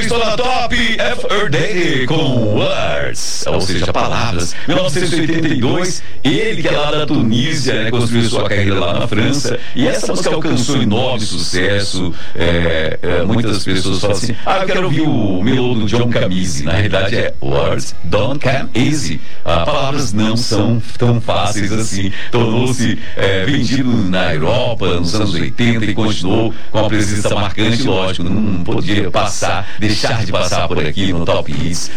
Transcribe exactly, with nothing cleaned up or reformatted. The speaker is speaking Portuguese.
estou na Top F R D com Words, ou seja, palavras. mil novecentos e oitenta e dois, ele que é lá da Tunísia, né, construiu sua carreira lá na França, e essa música alcançou enorme sucesso. É, é, muitas pessoas falam assim: ah, eu quero ouvir o melô do John Camise. Na realidade é Words Don't Come Easy. Ah, palavras não são tão fáceis assim. Tornou-se é, vendido na Europa nos anos oitenta e continuou com uma presença marcante. Lógico, não podia passar, deixar de passar por aqui no Top Hits.